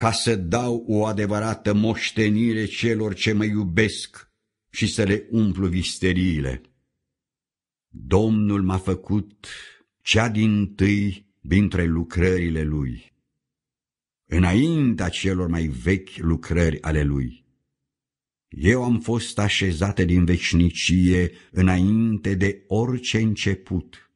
ca să dau o adevărată moștenire celor ce mă iubesc și să le umplu visteriile. Domnul m-a făcut cea dintâi dintre lucrările Lui, înaintea celor mai vechi lucrări ale Lui. Eu am fost așezată din veșnicie înainte de orice început,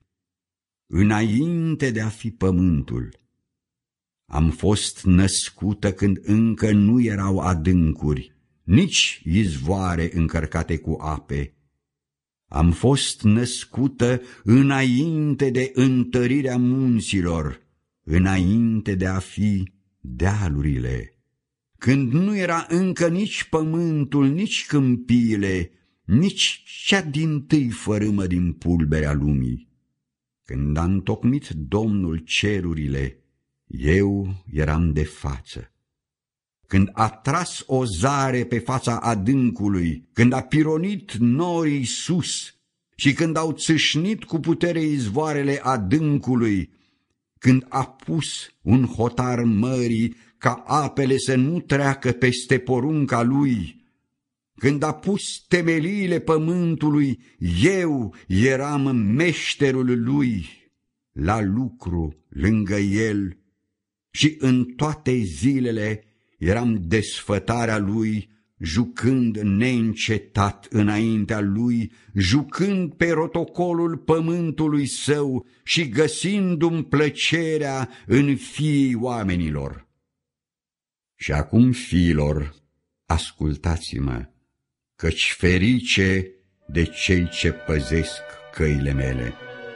înainte de a fi pământul. Am fost născută când încă nu erau adâncuri, nici izvoare încărcate cu ape. Am fost născută înainte de întărirea munților, înainte de a fi dealurile, când nu era încă nici pământul, nici câmpiile, nici cea dintâi fărâmă din pulberea lumii. Când a întocmit Domnul cerurile, eu eram de față. Când a tras o zare pe fața adâncului, când a pironit norii sus și când au țâșnit cu putere izvoarele adâncului, când a pus un hotar mării ca apele să nu treacă peste porunca lui, când a pus temeliile pământului, eu eram meșterul lui, la lucru lângă el, și în toate zilele eram desfătarea lui, jucând neîncetat înaintea lui, jucând pe rotocolul pământului său și găsindu-mi plăcerea în fiii oamenilor. Și acum, fiilor, ascultați-mă, căci ferice de cei ce păzesc căile mele.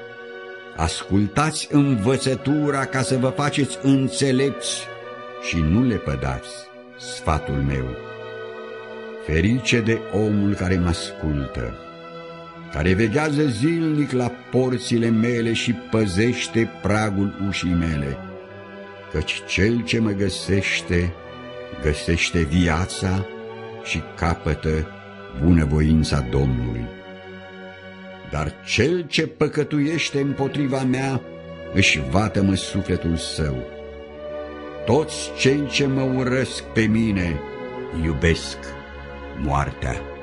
Ascultați învățătura ca să vă faceți înțelepți și nu le pădați sfatul meu. Ferice de omul care mă ascultă, care veghează zilnic la porțile mele și păzește pragul ușii mele, căci cel ce mă găsește, găsește viața și capătă bunăvoința Domnului. Dar cel ce păcătuiește împotriva mea își vatămă sufletul său. Toți cei ce mă urăsc pe mine iubesc moartea.